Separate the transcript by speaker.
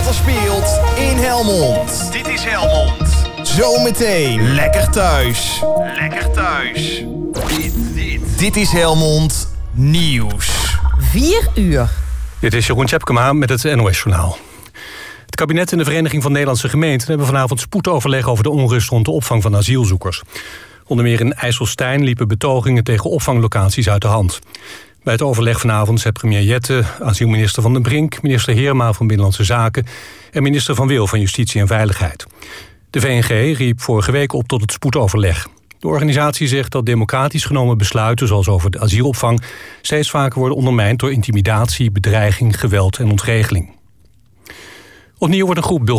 Speaker 1: er speelt in Helmond.
Speaker 2: Dit is Helmond.
Speaker 1: Zometeen lekker thuis.
Speaker 2: Lekker thuis.
Speaker 1: Dit is Helmond Nieuws.
Speaker 3: 4 uur.
Speaker 4: Dit is Jeroen Tjepkema met het NOS-journaal. Het kabinet en de Vereniging van Nederlandse Gemeenten hebben vanavond spoedoverleg over de onrust rond de opvang van asielzoekers. Onder meer in IJsselstein liepen betogingen tegen opvanglocaties uit de hand. Bij het overleg vanavond zijn premier Jette, asielminister Van den Brink, minister Heerma van Binnenlandse Zaken en minister Van Wil van Justitie en Veiligheid. De VNG riep vorige week op tot het spoedoverleg. De organisatie zegt dat democratisch genomen besluiten, zoals over de asielopvang, steeds vaker worden ondermijnd door intimidatie, bedreiging, geweld en ontregeling. Opnieuw wordt een groep